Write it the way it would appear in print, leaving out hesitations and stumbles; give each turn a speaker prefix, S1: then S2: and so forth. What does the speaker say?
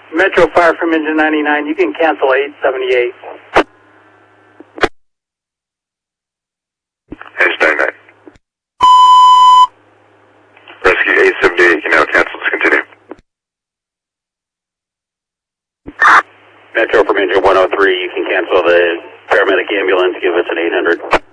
S1: Metro Fire from engine 99, you can cancel 878.
S2: Engine 99. Rescue 878, you can now cancel. Let's continue.
S1: Metro from engine 103, you can cancel the paramedic ambulance, give us an 800.